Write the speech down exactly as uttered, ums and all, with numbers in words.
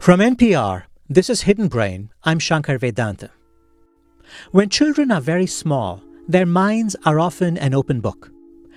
From N P R, this is Hidden Brain. I'm Shankar Vedanta. When children are very small, their minds are often an open book.